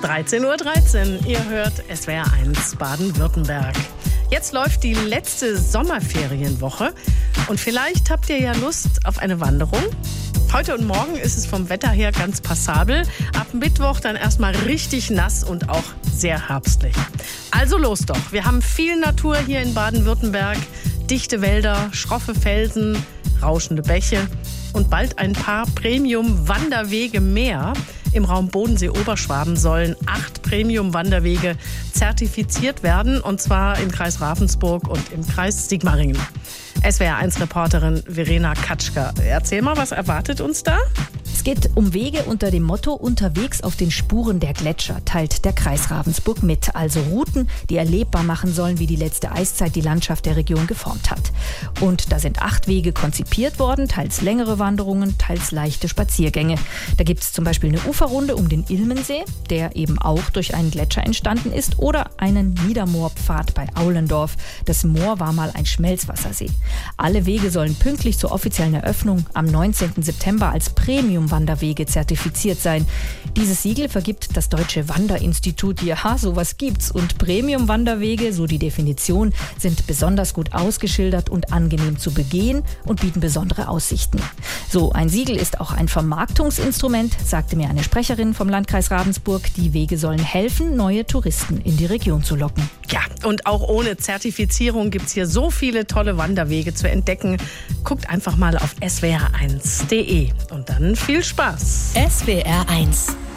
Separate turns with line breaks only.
13:13 Uhr. Ihr hört SWR1 Baden-Württemberg. Jetzt läuft die letzte Sommerferienwoche und vielleicht habt ihr ja Lust auf eine Wanderung. Heute und morgen ist es vom Wetter her ganz passabel. Ab Mittwoch dann erstmal richtig nass und auch sehr herbstlich. Also los doch. Wir haben viel Natur hier in Baden-Württemberg. Dichte Wälder, schroffe Felsen, rauschende Bäche und bald ein paar Premium-Wanderwege mehr. Im Raum Bodensee-Oberschwaben sollen 8 Premium-Wanderwege zertifiziert werden, und zwar im Kreis Ravensburg und im Kreis Sigmaringen. SWR1-Reporterin Verena Katschka. Erzähl mal, was erwartet uns da?
Es geht um Wege unter dem Motto „Unterwegs auf den Spuren der Gletscher", teilt der Kreis Ravensburg mit. Also Routen, die erlebbar machen sollen, wie die letzte Eiszeit die Landschaft der Region geformt hat. Und da sind 8 Wege konzipiert worden, teils längere Wanderungen, teils leichte Spaziergänge. Da gibt es zum Beispiel eine Uferrunde um den Ilmensee, der eben auch durch einen Gletscher entstanden ist, oder einen Niedermoorpfad bei Aulendorf. Das Moor war mal ein Schmelzwassersee. Alle Wege sollen pünktlich zur offiziellen Eröffnung am 19. September als Premium-Wanderwege zertifiziert sein. Dieses Siegel vergibt das Deutsche Wanderinstitut. Ja, sowas gibt's. Und Premium-Wanderwege, so die Definition, sind besonders gut ausgeschildert und angenehm zu begehen und bieten besondere Aussichten. So ein Siegel ist auch ein Vermarktungsinstrument, sagte mir eine Sprecherin vom Landkreis Ravensburg. Die Wege sollen helfen, neue Touristen in die Region zu locken.
Ja, und auch ohne Zertifizierung gibt's hier so viele tolle Wanderwege zu entdecken. Guckt einfach mal auf swr1.de und dann viel Spaß.
SWR1